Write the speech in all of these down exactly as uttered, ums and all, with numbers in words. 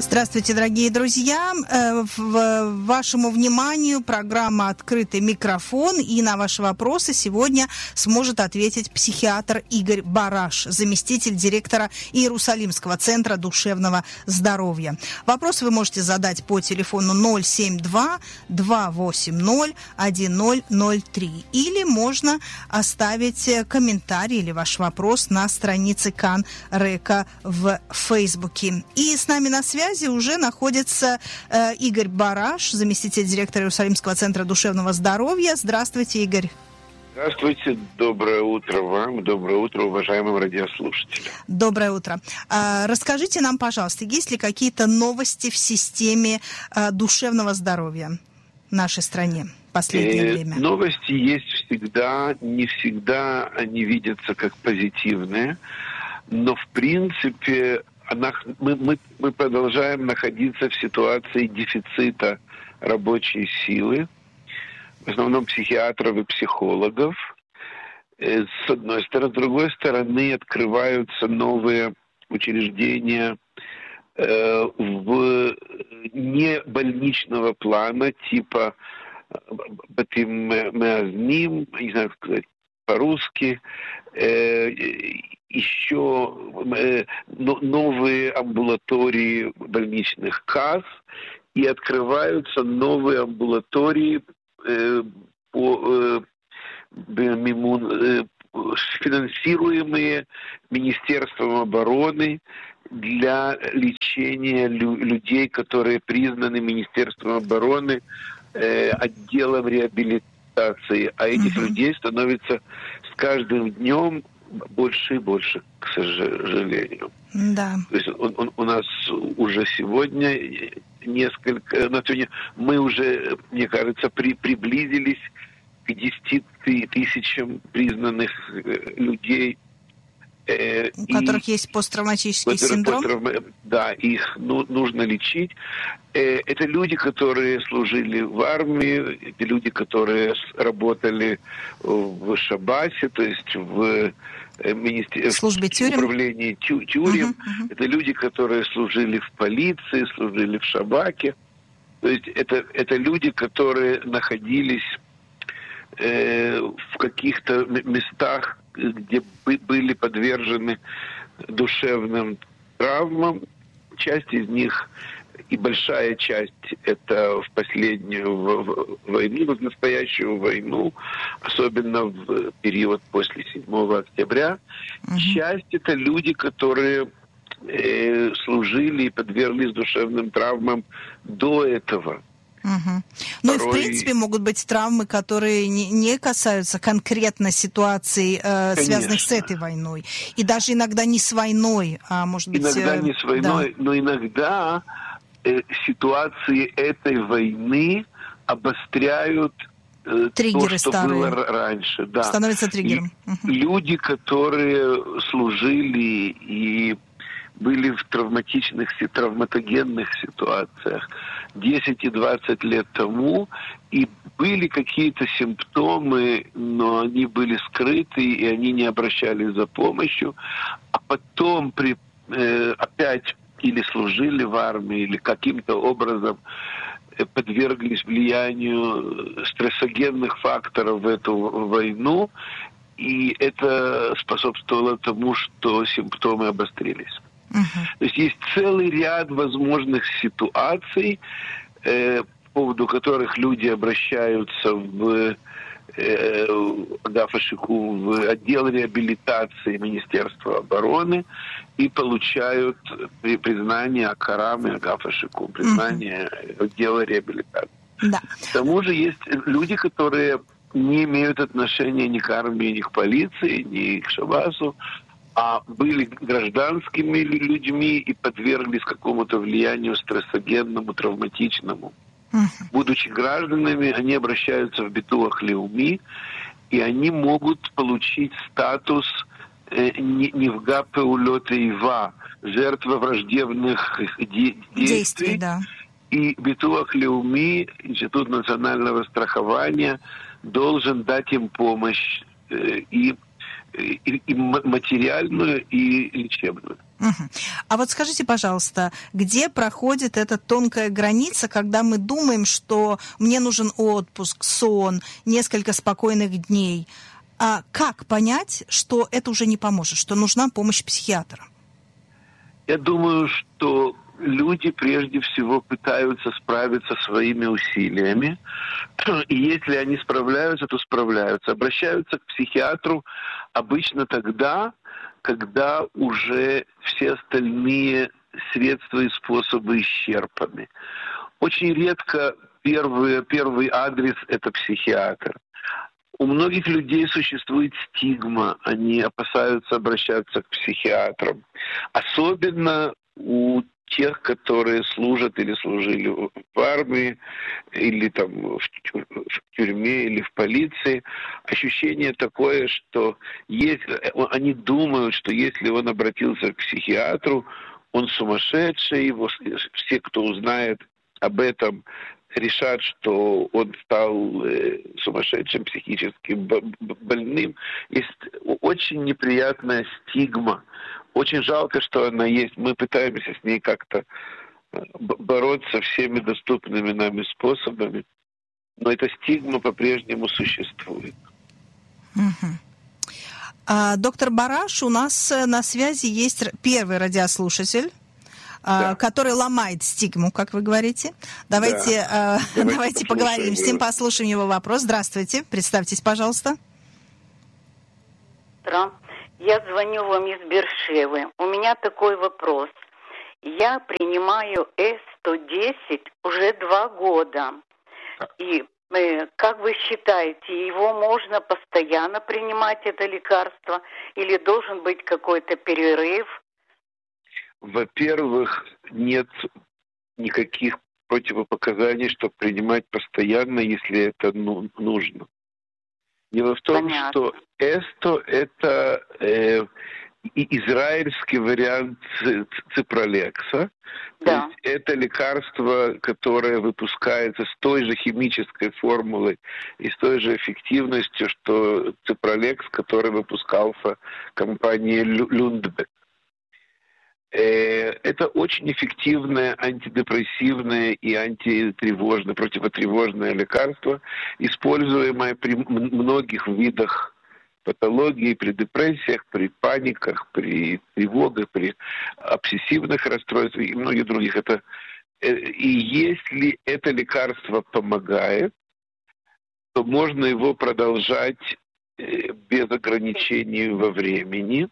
Здравствуйте, дорогие друзья. В вашему вниманию программа «Открытый микрофон». И на ваши вопросы сегодня сможет ответить психиатр Игорь Бараш, заместитель директора Иерусалимского центра душевного здоровья. Вопросы вы можете задать по телефону ноль семь два два восемь ноль один ноль ноль три. Или можно оставить комментарий или ваш вопрос на странице Кан Река в Фейсбуке. И с нами на связи уже находится э, Игорь Бараш, заместитель директора Иерусалимского центра душевного здоровья. Здравствуйте, Игорь. Здравствуйте, доброе утро вам, доброе утро уважаемым радиослушателям. Доброе утро. А, расскажите нам, пожалуйста, есть ли какие-то новости в системе а, душевного здоровья в нашей стране в последнее э, время? Новости есть всегда, не всегда они видятся как позитивные, но в принципе она, мы, мы, мы продолжаем находиться в ситуации дефицита рабочей силы, в основном психиатров и психологов, с одной стороны. С другой стороны, открываются новые учреждения э, в небольничного плана, типа Батим Меазним, не знаю, как сказать по-русски, э, еще э, новые амбулатории больничных касс, и открываются новые амбулатории э, по, э, мимун, э, финансируемые Министерством обороны для лечения лю- людей, которые признаны Министерством обороны э, отделом реабилитации. А этих uh-huh. людей становится с каждым днем больше и больше, к сожалению. Да. То есть он, он, у нас уже сегодня несколько... На сегодня мы уже, мне кажется, при, приблизились к десяти тысячам признанных людей. Э, у которых есть посттравматический синдром? Посттравма... Да, их ну, нужно лечить. Э, это люди, которые служили в армии, это люди, которые работали в Шабасе, то есть в Министер... службе тюрем. управлении тю... тюрем. Uh-huh, uh-huh. Это люди, которые служили в полиции, служили в Шабаке. То есть это, это люди, которые находились э, в каких-то местах, где были подвержены душевным травмам. Часть из них, и большая часть, это в последнюю войну, в настоящую войну, особенно в период после седьмого октября. Uh-huh. Часть это люди, которые э, служили и подверглись душевным травмам до этого. Угу. Ну Порой... и в принципе могут быть травмы, которые не, не касаются конкретно ситуаций, э, связанных с этой войной. И даже иногда не с войной, а может быть... Иногда не с войной, да. Но иногда э, ситуации этой войны обостряют э, триггеры то, что старые. было раньше. Да. Становится триггером. И угу. Люди, которые служили и были в травматичных, травматогенных ситуациях десять и двадцать лет тому, и были какие-то симптомы, но они были скрыты, и они не обращались за помощью, а потом при, э, опять или служили в армии, или каким-то образом подверглись влиянию стрессогенных факторов в эту войну, и это способствовало тому, что симптомы обострились. Uh-huh. То есть есть целый ряд возможных ситуаций, э, по поводу которых люди обращаются в э, Агафа-Шикум, в отдел реабилитации Министерства обороны и получают при, признание Акарам и Агафа-Шикум, признание uh-huh. отдела реабилитации. Да. К тому же есть люди, которые не имеют отношения ни к армии, ни к полиции, ни к Шабасу, а были гражданскими людьми и подверглись какому-то влиянию стрессогенному, травматичному. Uh-huh. Будучи гражданами, они обращаются в Битуах Леуми, и они могут получить статус э, Нивга Пеулот Ива, жертва враждебных де- действий. Действий, да. И Битуах Леуми, Институт национального страхования, должен дать им помощь э, и И, и материальную, и лечебную. Мгм. А вот скажите, пожалуйста, где проходит эта тонкая граница, когда мы думаем, что мне нужен отпуск, сон, несколько спокойных дней? А как понять, что это уже не поможет, что нужна помощь психиатра? Я думаю, что люди прежде всего пытаются справиться своими усилиями. И если они справляются, то справляются. Обращаются к психиатру обычно тогда, когда уже все остальные средства и способы исчерпаны. Очень редко первый, первый адрес – это психиатр. У многих людей существует стигма, они опасаются обращаться к психиатрам. Особенно у тех, которые служат или служили в армии, или там в тюрьме, или в полиции. Ощущение такое, что если, они думают, что если он обратился к психиатру, он сумасшедший, его, все, кто узнает об этом, решат, что он стал э, сумасшедшим, психически больным. Есть очень неприятная стигма. Очень жалко, что она есть. Мы пытаемся с ней как-то бороться всеми доступными нами способами. Но эта стигма по-прежнему существует. Мгм. А, доктор Бараш, у нас на связи есть первый радиослушатель, да. который ломает стигму, как вы говорите. Давайте, да. э, давайте, давайте поговорим с ним, послушаем его вопрос. Здравствуйте, представьтесь, пожалуйста. Здравствуйте. Я звоню вам из Бершевы. У меня такой вопрос. Я принимаю эс сто десять уже два года. И э, как вы считаете, его можно постоянно принимать, это лекарство, или должен быть какой-то перерыв? Во-первых, нет никаких противопоказаний, чтобы принимать постоянно, если это ну, нужно. Дело в том, Понятно. что эсто – это э, израильский вариант ципролекса. Да. То есть это лекарство, которое выпускается с той же химической формулой и с той же эффективностью, что ципролекс, который выпускался компанией Люндбек. Это очень эффективное антидепрессивное и антитревожное, противотревожное лекарство, используемое при многих видах патологии, при депрессиях, при паниках, при тревогах, при обсессивных расстройствах и многих других. Это, и если это лекарство помогает, то можно его продолжать без ограничений во времени.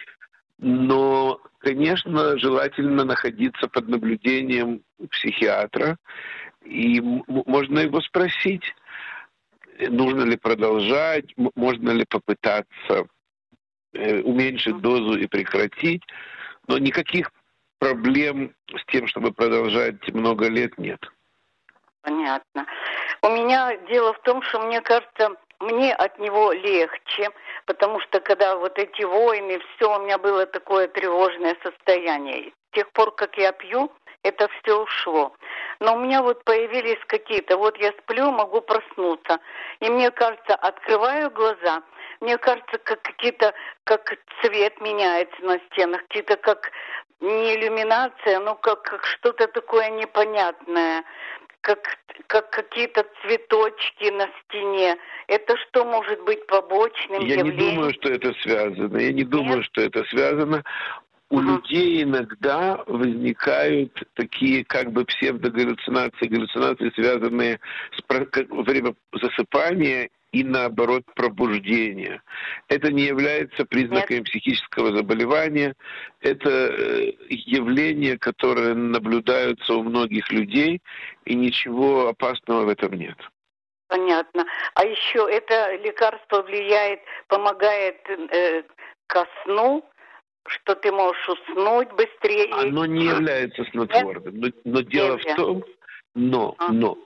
Но, конечно, желательно находиться под наблюдением психиатра, и можно его спросить, нужно ли продолжать, можно ли попытаться уменьшить дозу и прекратить, но никаких проблем с тем, чтобы продолжать много лет, нет. Понятно. У меня дело в том, что мне кажется, мне от него легче, потому что когда вот эти войны, все, у меня было такое тревожное состояние. С тех пор, как я пью, это все ушло. Но у меня вот появились какие-то, вот я сплю, могу проснуться. И мне кажется, открываю глаза, мне кажется, как какие-то, как цвет меняется на стенах, какие-то как не иллюминация, но как, как что-то такое непонятное. Как, как какие-то цветочки на стене. Это что может быть побочным Я явлением? Я не думаю, что это связано. Я не Нет? думаю, что это связано. У uh-huh. людей иногда возникают такие как бы псевдогаллюцинации, галлюцинации, связанные с во время засыпания и, наоборот, пробуждения. Это не является признаком Нет. психического заболевания. Это явление, которое наблюдается у многих людей, и ничего опасного в этом нет. Понятно. А еще это лекарство влияет, помогает э, ко сну, что ты можешь уснуть быстрее. Оно не является снотворным. Но, но дело в том, но, а. но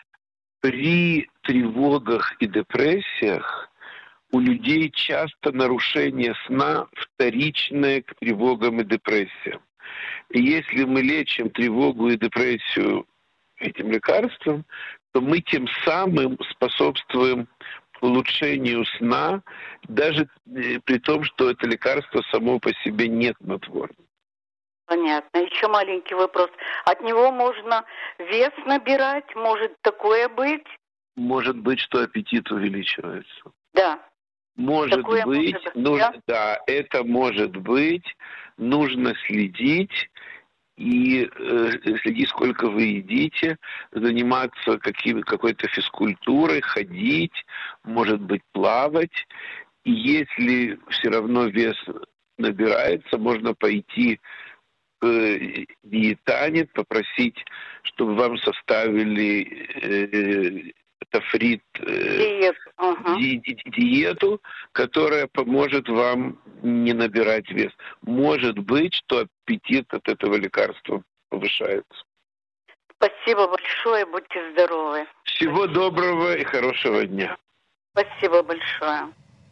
при тревогах и депрессиях у людей часто нарушение сна вторичное к тревогам и депрессиям. И если мы лечим тревогу и депрессию этим лекарством, то мы тем самым способствуем улучшению сна, даже при том, что это лекарство само по себе не снотворное. Понятно. Еще маленький вопрос. От него можно вес набирать? Может такое быть? Может быть, что аппетит увеличивается. Да. Может такое быть, может быть, нужно, да? да, это может быть. Нужно следить и э, следить, сколько вы едите, заниматься какими, какой-то физкультурой, ходить, может быть, плавать. И если все равно вес набирается, можно пойти к диетане, попросить, чтобы вам составили э, тафрит, э, Диет. Ага. ди- ди- диету, которая поможет вам не набирать вес. Может быть, что аппетит от этого лекарства повышается. Спасибо большое, будьте здоровы. Всего Спасибо. доброго и хорошего дня. Спасибо большое.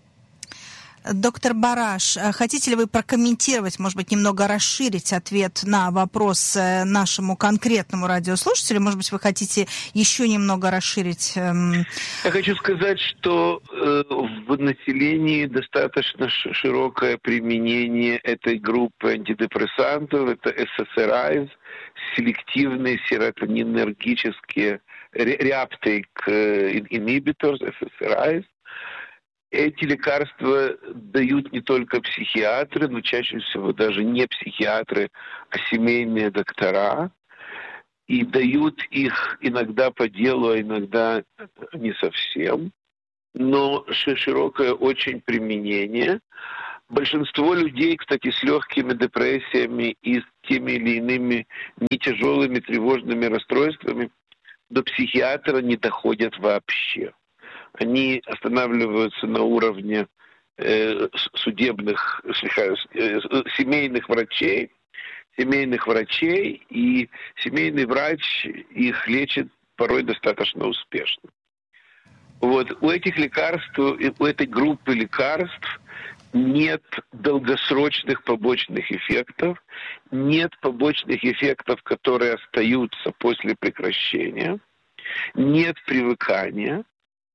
Доктор Бараш, хотите ли вы прокомментировать, может быть, немного расширить ответ на вопрос нашему конкретному радиослушателю? Может быть, вы хотите еще немного расширить? Эм... Я хочу сказать, что э, в населении достаточно широкое применение этой группы антидепрессантов. Это эс эс эр айс, селективные серотонинергические reuptake inhibitors, эс эс эр айс. Эти лекарства дают не только психиатры, но чаще всего даже не психиатры, а семейные доктора. И дают их иногда по делу, а иногда не совсем. Но широкое очень применение. Большинство людей, кстати, с легкими депрессиями и с теми или иными нетяжелыми тревожными расстройствами до психиатра не доходят вообще. Они останавливаются на уровне э, судебных, э, семейных врачей, семейных врачей, и семейный врач их лечит порой достаточно успешно. Вот у этих лекарств, у этой группы лекарств нет долгосрочных побочных эффектов, нет побочных эффектов, которые остаются после прекращения, нет привыкания.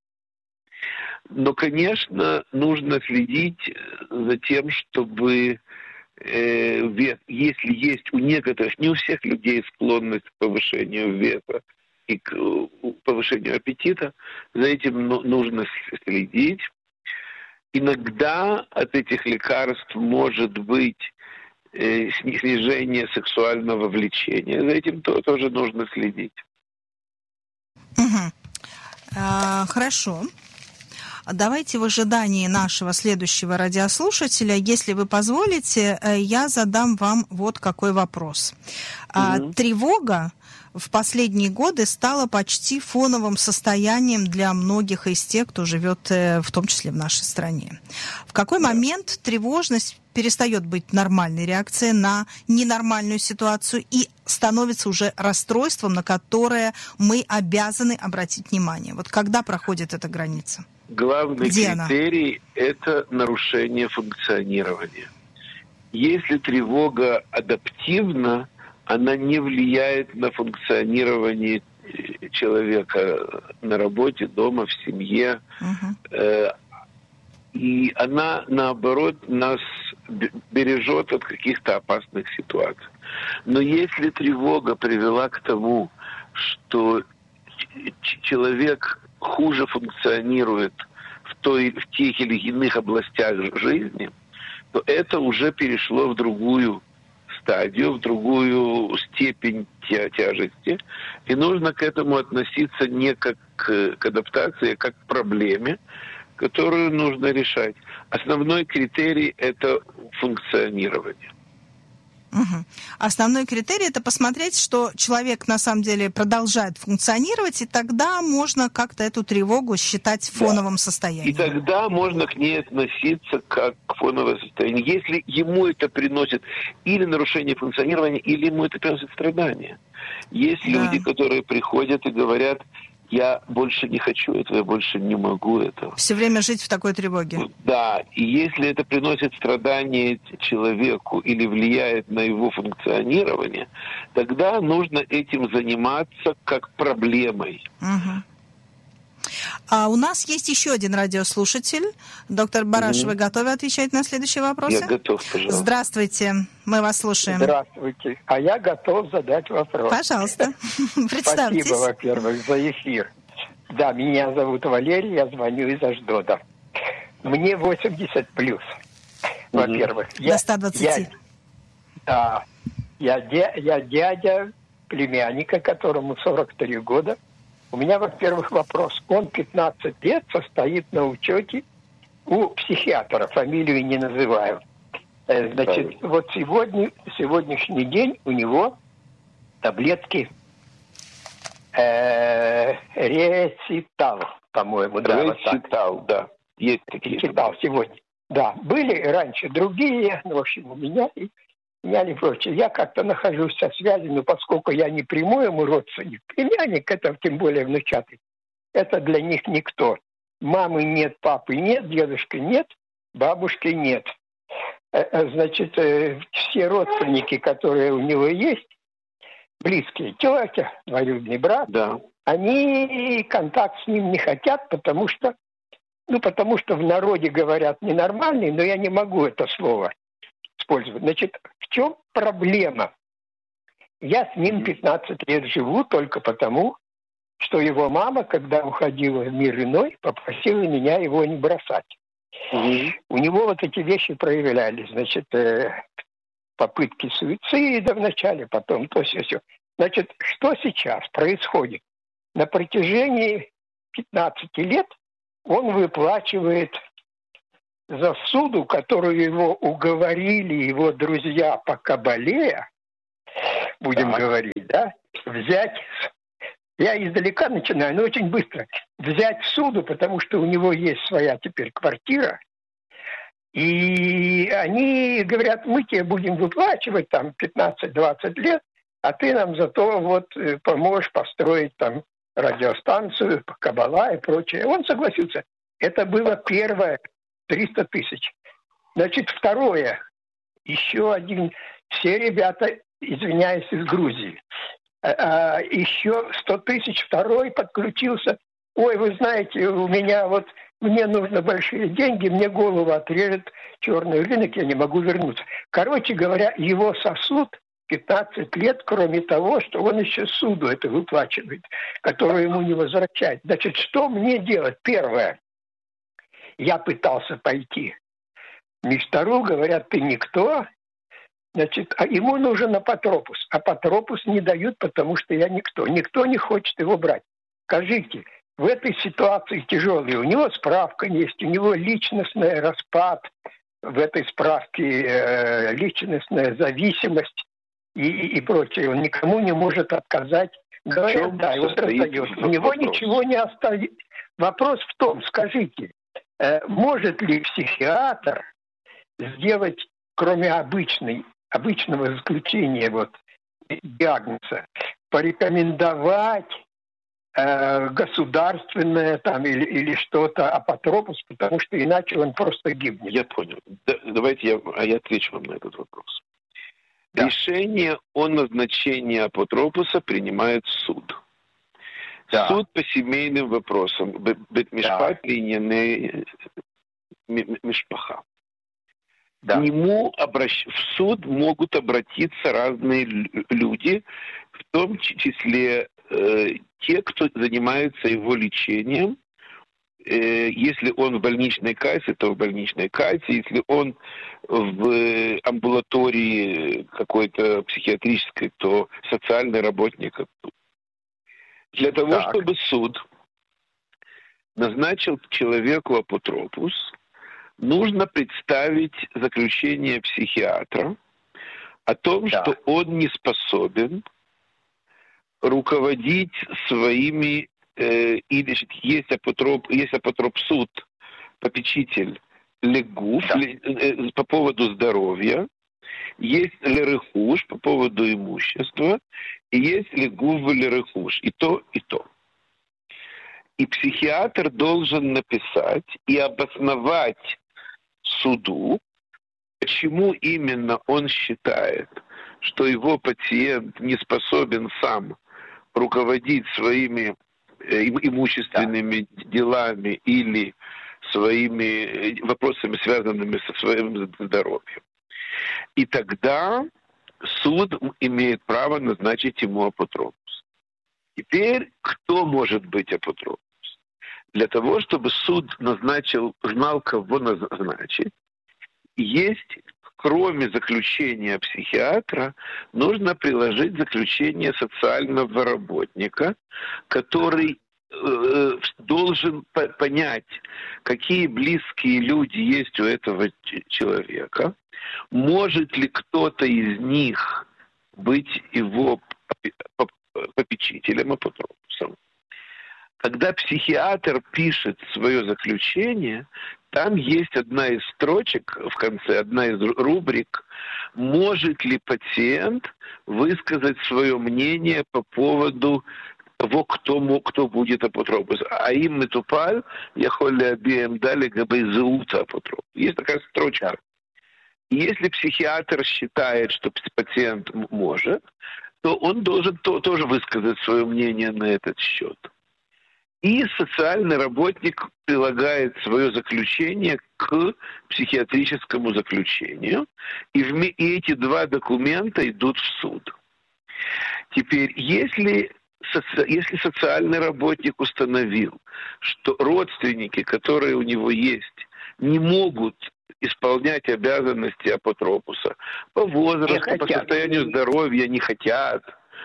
Но, конечно, нужно следить за тем, чтобы, э, если есть у некоторых, не у всех людей склонность к повышению веса и к повышению аппетита, за этим нужно следить. Иногда от этих лекарств может быть э, снижение сексуального влечения. За этим тоже нужно следить. Угу. А, хорошо. Давайте в ожидании нашего следующего радиослушателя, если вы позволите, я задам вам вот какой вопрос. Mm-hmm. Тревога в последние годы стала почти фоновым состоянием для многих из тех, кто живет в том числе в нашей стране. В какой yeah. момент тревожность перестает быть нормальной реакцией на ненормальную ситуацию и становится уже расстройством, на которое мы обязаны обратить внимание? Вот когда проходит эта граница? Главный Где критерий – это нарушение функционирования. Если тревога адаптивна, она не влияет на функционирование человека на работе, дома, в семье. Uh-huh. И она, наоборот, нас бережет от каких-то опасных ситуаций. Но если тревога привела к тому, что человек хуже функционирует в, той, в тех или иных областях жизни, то это уже перешло в другую стадию, в другую степень тя- тяжести. И нужно к этому относиться не как к, к адаптации, а как к проблеме, которую нужно решать. Основной критерий – это функционирование. Угу. Основной критерий – это посмотреть, что человек на самом деле продолжает функционировать, и тогда можно как-то эту тревогу считать фоновым да. состоянием. И тогда можно к ней относиться как к фоновому состоянию. Если ему это приносит или нарушение функционирования, или ему это приносит страдания. Есть да. люди, которые приходят и говорят: я больше не хочу этого, я больше не могу этого. Все время жить в такой тревоге. Да, и если это приносит страдания человеку или влияет на его функционирование, тогда нужно этим заниматься как проблемой. Угу. А у нас есть еще один радиослушатель. Доктор Бараш, mm-hmm. вы готовы отвечать на следующие вопросы? Я готов, пожалуйста. Здравствуйте, мы вас слушаем. Здравствуйте. А я готов задать вопрос. Пожалуйста, представьтесь. Спасибо, во-первых, за эфир. Да, меня зовут Валерий, я звоню из Аждода. Мне восемьдесят плюс, во-первых. Mm-hmm. Я, До ста двадцати. Я, да, я, дя, я дядя племянника, которому сорок три года. У меня, во-первых, вопрос. Он пятнадцать лет состоит на учете у психиатра, фамилию не называю. Значит, вот сегодня, сегодняшний день у него таблетки э, Рецитал, по-моему. Рецитал, вот да. Есть такие. Рецитал сегодня. Да, были раньше другие, ну, в общем, у меня и я не прочее. Я как-то нахожусь со связью, но поскольку я не прямой ему родственник, племянник, это тем более внучатый, это для них никто. Мамы нет, папы нет, дедушки нет, бабушки нет. Значит, все родственники, которые у него есть, близкие, тетя, двоюродный брат, да. Они контакт с ним не хотят, потому что, ну, потому что в народе говорят ненормальный, но я не могу это слово использовать. Значит, в чем проблема? Я с ним пятнадцать лет живу только потому, что его мама, когда уходила в мир иной, попросила меня его не бросать. Mm-hmm. У него вот эти вещи проявлялись. Значит, э, попытки суицида вначале, потом то все, все. Значит, что сейчас происходит? На протяжении пятнадцати лет он выплачивает за суду, которую его уговорили его друзья по кабале, будем так. говорить, да, взять, я издалека начинаю, но очень быстро, взять суду, потому что у него есть своя теперь квартира, и они говорят, мы тебе будем выплачивать там пятнадцать-двадцать лет, а ты нам зато вот поможешь построить там радиостанцию, кабала и прочее. Он согласился. Это было первое. триста тысяч. Значит, второе. Еще один. Все ребята, извиняюсь, из Грузии. А, а, еще сто тысяч. Второй подключился. Ой, вы знаете, у меня вот, мне нужны большие деньги, мне голову отрежет черный рынок, я не могу вернуться. Короче говоря, его сосуд пятнадцать лет, кроме того, что он еще суду это выплачивает, которое ему не возвращает. Значит, что мне делать? Первое. Я пытался пойти. Миштору, говорят, ты никто. Значит, а ему нужен апотропус. Апотропус не дают, потому что я никто. Никто не хочет его брать. Скажите, в этой ситуации тяжелой, у него справка есть, у него личностный распад, в этой справке э, личностная зависимость и, и, и прочее. Он никому не может отказать. Говорят, да, его раздает. У него ничего не остается. Вопрос в том, скажите, может ли психиатр сделать, кроме обычной, обычного заключения вот, диагноза, порекомендовать э, государственное там, или, или что-то апотропус, потому что иначе он просто гибнет? Я понял. Да, давайте я, а я отвечу вам на этот вопрос. Да. Решение о назначении апотропуса принимает суд. Да. Суд по семейным вопросам. Бет-мишпат линейный мишпаха. Да. К нему обращ... в суд могут обратиться разные люди, в том числе э, те, кто занимается его лечением. Э, если он в больничной кассе, то в больничной кассе. Если он в амбулатории какой-то психиатрической, то социальный работник. Для того, так. чтобы суд назначил человеку апотропус, нужно представить заключение психиатра о том, да. что он не способен руководить своими... Э, или есть, апотроп, есть апотропсуд, попечитель легуф да. ле, э, по поводу здоровья, есть лерехуш по поводу имущества, и есть легув лерехуш. И то, и то. И психиатр должен написать и обосновать суду, почему именно он считает, что его пациент не способен сам руководить своими имущественными да. делами или своими вопросами, связанными со своим здоровьем. И тогда суд имеет право назначить ему апотропус. Теперь кто может быть апотропус? Для того, чтобы суд назначил, знал, кого назначить, есть, кроме заключения психиатра, нужно приложить заключение социального работника, который э, должен по- понять, какие близкие люди есть у этого человека, может ли кто-то из них быть его попечителем, апотропусом. Когда психиатр пишет свое заключение, там есть одна из строчек в конце, одна из рубрик, может ли пациент высказать свое мнение по поводу того, кто, кто будет апотропус. А им метупаль, я холли обеим дали габайзаута апотроп. Есть такая строчка. И если психиатр считает, что пациент может, то он должен то, тоже высказать свое мнение на этот счет. И социальный работник прилагает свое заключение к психиатрическому заключению, и, в, и эти два документа идут в суд. Теперь, если, соци, если социальный работник установил, что родственники, которые у него есть, не могут исполнять обязанности апотропуса по возрасту, по состоянию здоровья, не хотят,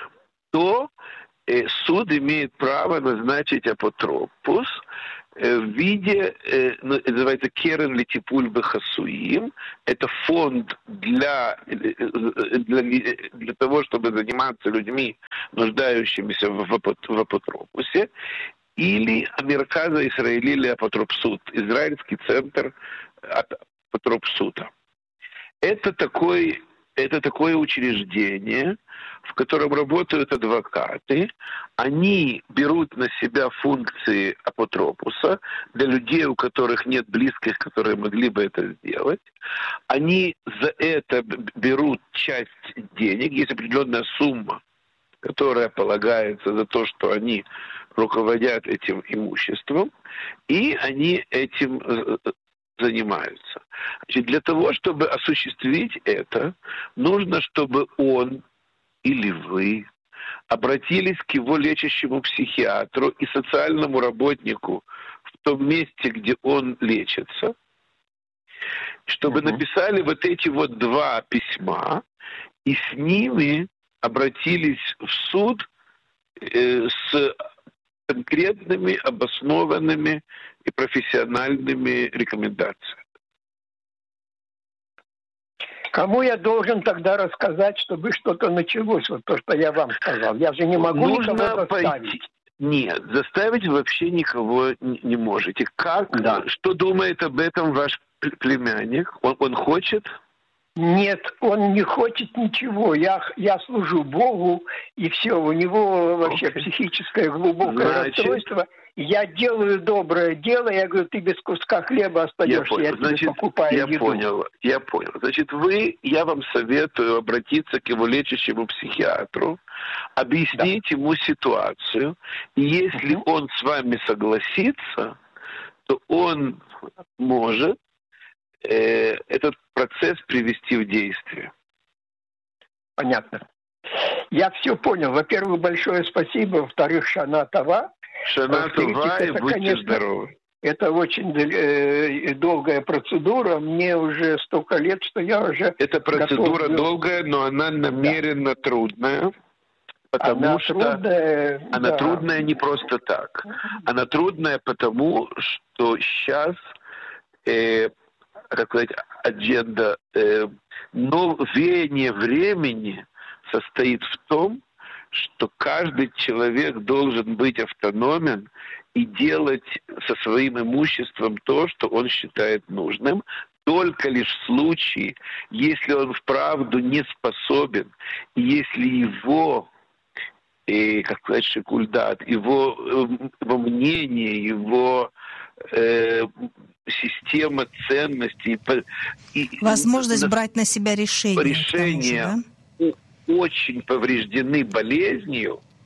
то суд имеет право назначить апотропус в виде, называется керен литипуль бехасуим. Это фонд для, для, для того, чтобы заниматься людьми, нуждающимися в, в апотропусе, или Амерказа Исраэлили апотропсут, израильский центр апотропсута. Это такой Это такое учреждение, в котором работают адвокаты. Они берут на себя функции апотропуса для людей, у которых нет близких, которые могли бы это сделать. Они за это берут часть денег. Есть определенная сумма, которая полагается за то, что они руководят этим имуществом, и они этим занимаются. Значит, для того, чтобы осуществить это, нужно, чтобы он или вы обратились к его лечащему психиатру и социальному работнику в том месте, где он лечится, чтобы uh-huh. написали вот эти вот два письма, и с ними обратились в суд э, с конкретными, обоснованными и профессиональными рекомендациями. Кому я должен тогда рассказать, чтобы что-то началось? Вот то, что я вам сказал. Я же не могу Нужно никого пойти. заставить. Нет, заставить вообще никого не можете. Как? Да. Что думает об этом ваш племянник? Он, он хочет? Нет, он не хочет ничего. Я, я служу Богу, и все. У него вообще okay. психическое глубокое Значит... расстройство. Я делаю доброе дело, я говорю, ты без куска хлеба остаешься, я, я тебе Значит, покупаю я еду. понял, я понял. Значит, вы, я вам советую обратиться к его лечащему психиатру, объяснить да. ему ситуацию, и если угу. он с вами согласится, то он может э, этот процесс привести в действие. Понятно. Я все понял. Во-первых, большое спасибо. Во-вторых, шана това. Шана това, и будьте конечно, здоровы. Это очень э, долгая процедура. Мне уже столько лет, что я уже... Эта процедура готов... долгая, но она намеренно да. трудная. Потому она что трудная, она да. трудная не просто так. Она трудная потому, что сейчас, э, как сказать, адженда, э, но веяние времени состоит в том, что каждый человек должен быть автономен и делать со своим имуществом то, что он считает нужным, только лишь в случае, если он вправду не способен, и если его, э, как сказать, шикульдат, его, его мнение, его э, система ценностей... И, возможность и, брать на себя решение. Решение... очень повреждены болезнью,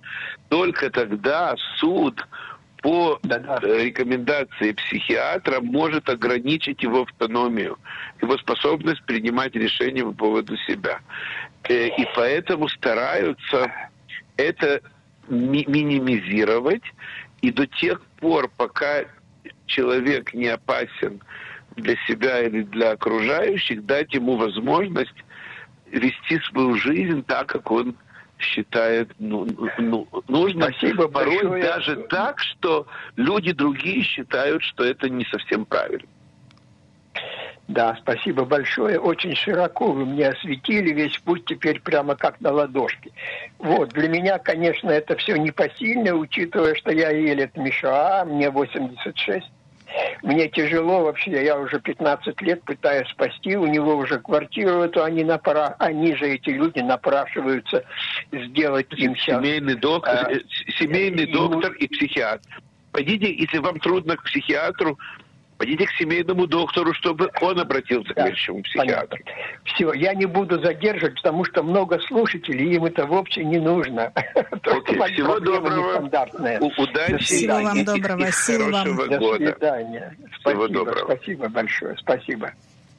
только тогда суд по рекомендации психиатра может ограничить его автономию, его способность принимать решения по поводу себя. И поэтому стараются это ми- минимизировать, и до тех пор, пока человек не опасен для себя или для окружающих, дать ему возможность вести свою жизнь так, как он считает ну, ну, нужно. Спасибо порой большое. Даже так, что люди другие считают, что это не совсем правильно. Да, спасибо большое. Очень широко вы мне осветили весь путь теперь прямо как на ладошке. Вот, для меня, конечно, это все непосильно, учитывая, что я Елет Мишаа, мне восемьдесят шесть. Мне тяжело вообще, я уже пятнадцать лет пытаюсь спасти, у него уже квартиру эту, они, напра... они же, эти люди, напрашиваются сделать им сейчас... Семейный доктор, а, семейный и... доктор и психиатр. Пойдите, если вам трудно к психиатру, пойдите к семейному доктору, чтобы он обратился да, к лечащему психиатру. Все, я не буду задерживать, потому что много слушателей, им это вовсе не нужно. Окей, всего доброго, удачи. Всего вам доброго, сил вам. До свидания. Спасибо, спасибо большое, спасибо.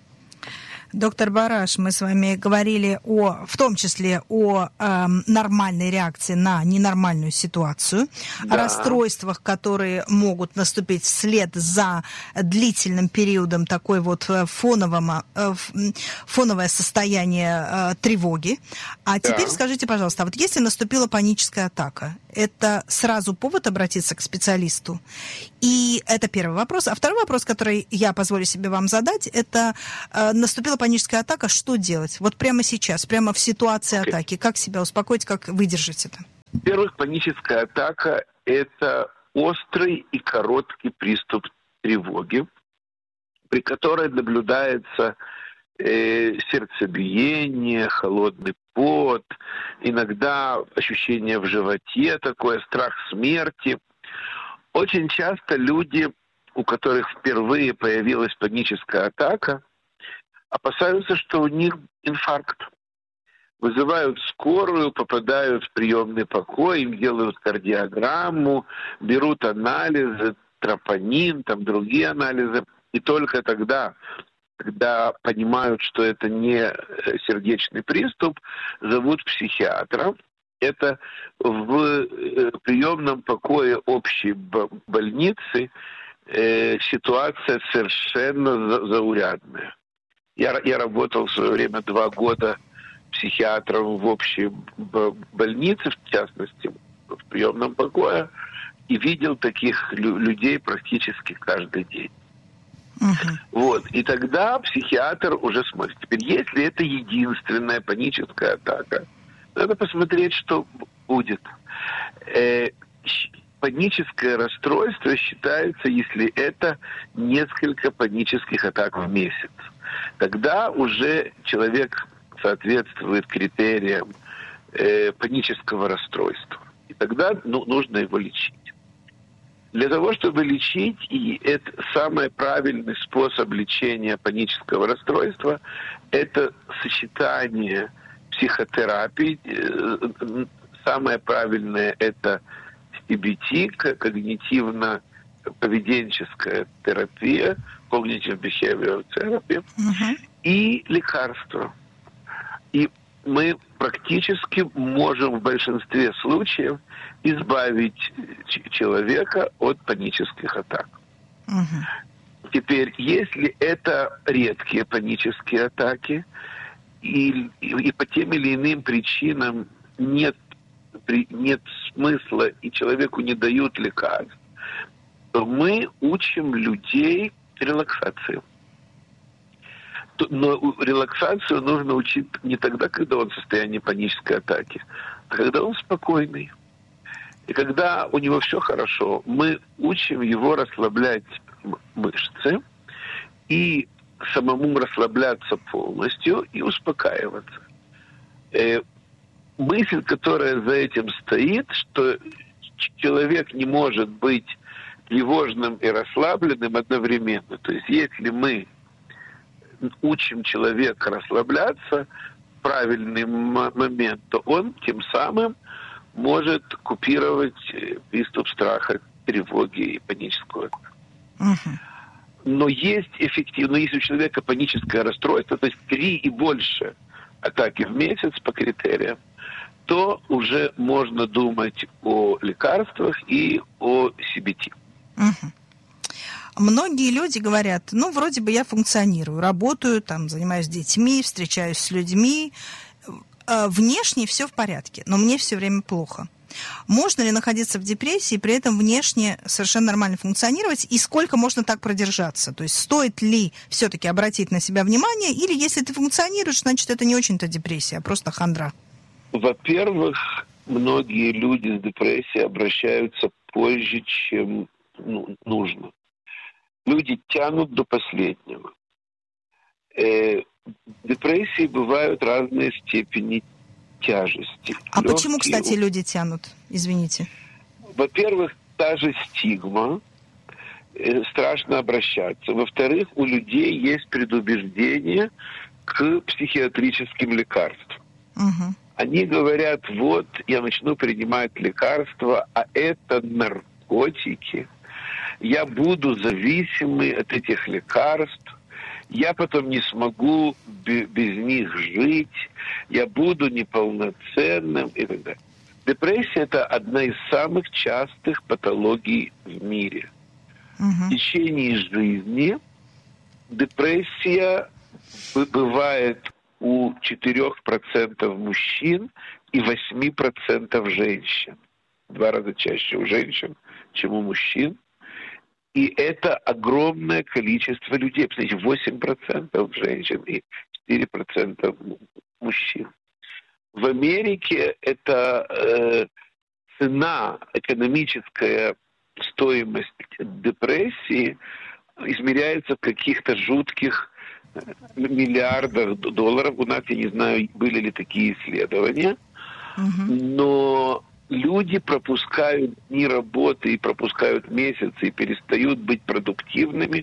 Доктор Бараш, мы с вами говорили о, в том числе о э, нормальной реакции на ненормальную ситуацию, да. О расстройствах, которые могут наступить вслед за длительным периодом такой вот фонового, э, фоновое состояние э, тревоги. А теперь да. Скажите, пожалуйста, а вот если наступила паническая атака, это сразу повод обратиться к специалисту? И это первый вопрос. А второй вопрос, который я позволю себе вам задать, это э, наступила паническая атака, что делать? Вот прямо сейчас, прямо в ситуации okay. атаки. Как себя успокоить, как выдержать это? Во-первых, паническая атака – это острый и короткий приступ тревоги, при которой наблюдается э, сердцебиение, холодный пот, иногда ощущение в животе, такое страх смерти. Очень часто люди, у которых впервые появилась паническая атака, опасаются, что у них инфаркт. Вызывают скорую, попадают в приемный покой, им делают кардиограмму, берут анализы, тропонин, там другие анализы. И только тогда, когда понимают, что это не сердечный приступ, зовут психиатра. Это в приемном покое общей больницы э, ситуация совершенно заурядная. Я, я работал в свое время два года психиатром в общей больнице, в частности, в приемном покое, и видел таких лю- людей практически каждый день. Uh-huh. Вот. И тогда психиатр уже смотрит. Теперь, если это единственная паническая атака, надо посмотреть, что будет. Э, паническое расстройство считается, если это несколько панических атак в месяц. Тогда уже человек соответствует критериям э, панического расстройства. И тогда ну, нужно его лечить. Для того, чтобы лечить, и это самый правильный способ лечения панического расстройства, это сочетание психотерапии. Самое правильное – это си би ти, когнитивно-поведенческая терапия, cognitive behavioral therapy, uh-huh. и лекарства. И мы практически можем в большинстве случаев избавить человека от панических атак. Uh-huh. Теперь, если это редкие панические атаки, и, и, и по тем или иным причинам нет, при, нет смысла, и человеку не дают лекарств, то мы учим людей релаксации. Но релаксацию нужно учить не тогда, когда он в состоянии панической атаки, а когда он спокойный. И когда у него все хорошо, мы учим его расслаблять мышцы и самому расслабляться полностью и успокаиваться. Э, мысль, которая за этим стоит, что человек не может быть тревожным и расслабленным одновременно. То есть если мы учим человека расслабляться в правильный м- момент, то он тем самым может купировать приступ страха, тревоги и панического атаку. Угу. Но есть эффективно, если у человека паническое расстройство, то есть три и больше атаки в месяц по критериям, то уже можно думать о лекарствах и о си би ти. Угу. Многие люди говорят, ну, вроде бы я функционирую, работаю, там, занимаюсь с детьми, встречаюсь с людьми, внешне все в порядке, но мне все время плохо. Можно ли находиться в депрессии и при этом внешне совершенно нормально функционировать? И сколько можно так продержаться? То есть стоит ли все-таки обратить на себя внимание? Или если ты функционируешь, значит, это не очень-то депрессия, а просто хандра? Во-первых, многие люди с депрессией обращаются позже, чем ну, нужно. Люди тянут до последнего. Э, депрессии бывают разные степени тяжести. А Легкие, почему, кстати, люди тянут? Извините. Во-первых, та же стигма, э, страшно обращаться. Во-вторых, у людей есть предубеждение к психиатрическим лекарствам. Угу. Они говорят, вот, я начну принимать лекарства, а это наркотики. Я буду зависимый от этих лекарств. Я потом не смогу без них жить, я буду неполноценным и так далее. Депрессия – это одна из самых частых патологий в мире. Угу. В течение жизни депрессия бывает у четырех процентов мужчин и восемь процентов женщин. В два раза чаще у женщин, чем у мужчин. И это огромное количество людей. Посмотрите, восемь процентов женщин и четыре процента мужчин. В Америке это э, цена, экономическая стоимость депрессии измеряется в каких-то жутких миллиардах долларов. У нас, я не знаю, были ли такие исследования. Угу. Но люди пропускают дни работы и пропускают месяцы и перестают быть продуктивными.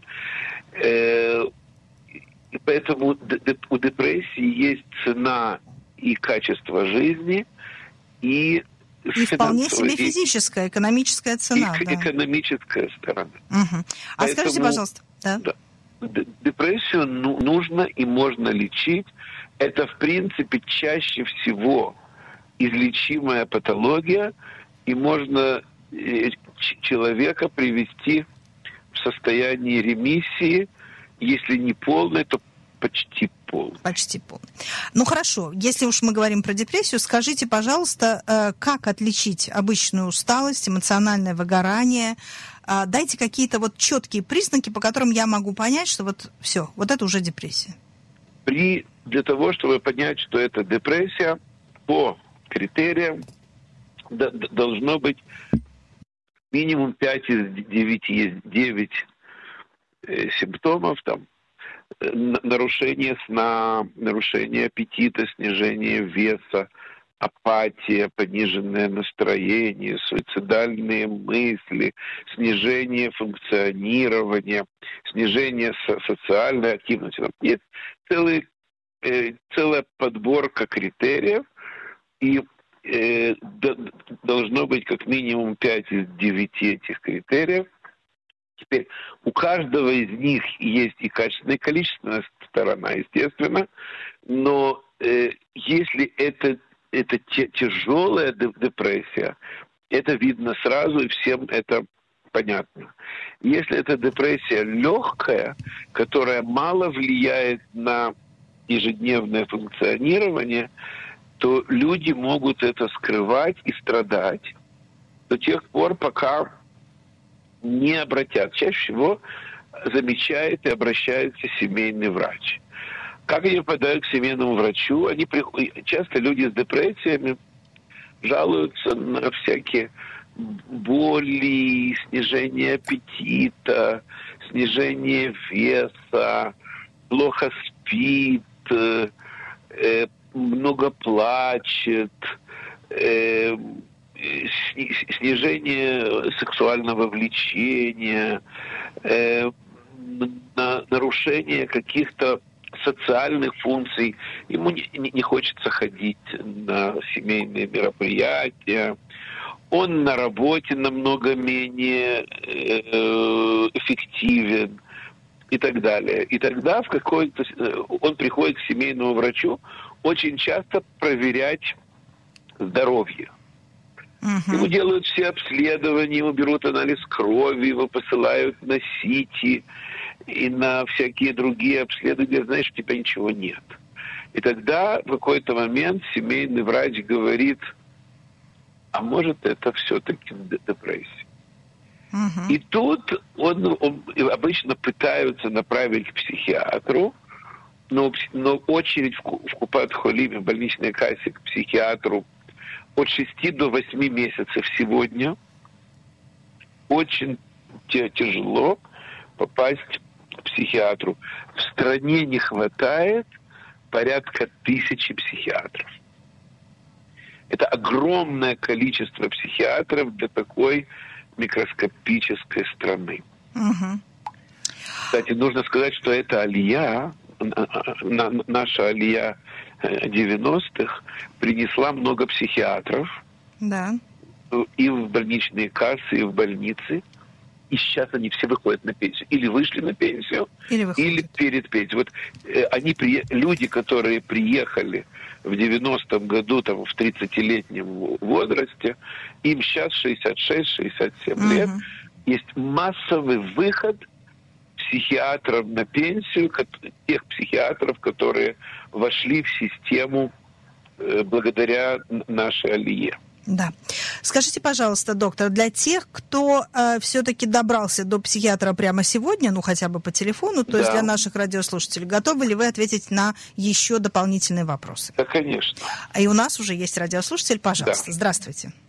И поэтому у депрессии есть цена и качество жизни, и И вполне себе физическая, экономическая цена. И да. экономическая сторона. Угу. А Поэтому, скажите, пожалуйста. Да? Да, депрессию нужно и можно лечить. Это, в принципе, чаще всего излечимая патология, и можно человека привести в состояние ремиссии, если не полной, то почти полной. Почти полной. Ну хорошо, если уж мы говорим про депрессию, скажите, пожалуйста, как отличить обычную усталость, эмоциональное выгорание? Дайте какие-то вот четкие признаки, по которым я могу понять, что вот все, вот это уже депрессия. При, для того, чтобы понять, что это депрессия, по критериям д- должно быть минимум пять из девяти, есть девять э, симптомов, там, э, нарушение сна, нарушение аппетита, снижение веса, апатия, пониженное настроение, суицидальные мысли, снижение функционирования, снижение со- социальной активности. Там есть целый, э, целая подборка критериев, и э, д- должно быть как минимум пять из девяти этих критериев. Теперь у каждого из них есть и качественная, и количественная сторона, естественно, но э, если это, это те, тяжелая депрессия, это видно сразу, и всем это понятно. Если это депрессия легкая, которая мало влияет на ежедневное функционирование, то люди могут это скрывать и страдать до тех пор, пока не обратят. Чаще всего замечает и обращается семейный врач. Как они попадают к семейному врачу? Они приходят, часто люди с депрессиями жалуются на всякие боли, снижение аппетита, снижение веса, плохо спит, э, много плачет, э, снижение сексуального влечения, э, на, нарушение каких-то социальных функций. Ему не, не хочется ходить на семейные мероприятия, он на работе намного менее э, эффективен и так далее. И тогда в какой-то, он приходит к семейному врачу очень часто проверять здоровье. Uh-huh. Ему делают все обследования, ему берут анализ крови, его посылают на СИТИ и на всякие другие обследования, знаешь, у тебя ничего нет. И тогда в какой-то момент семейный врач говорит, а может это все-таки депрессия. Uh-huh. И тут он, он обычно пытаются направить к психиатру, но, но очередь в, в Купат-Холиме, в больничной кассе к психиатру от шести до восьми месяцев сегодня. Очень тяжело попасть к психиатру. В стране не хватает порядка тысячи психиатров. Это огромное количество психиатров для такой микроскопической страны. Угу. Кстати, нужно сказать, что эта алия, наша алия девяностых, принесла много психиатров. Да. И в больничные кассы, и в больницы. И сейчас они все выходят на пенсию. Или вышли на пенсию, или, или перед пенсией. Вот э, они при... люди, которые приехали в девяностом году, там, в тридцатилетнем возрасте, им сейчас шестьдесят шесть - шестьдесят семь uh-huh. лет. Есть массовый выход психиатров на пенсию, тех психиатров, которые вошли в систему э, благодаря нашей алие. Да. Скажите, пожалуйста, доктор, для тех, кто э, все-таки добрался до психиатра прямо сегодня, ну хотя бы по телефону, то да. есть для наших радиослушателей, готовы ли вы ответить на еще дополнительные вопросы? Да, конечно. И у нас уже есть радиослушатель, пожалуйста. Да. Здравствуйте.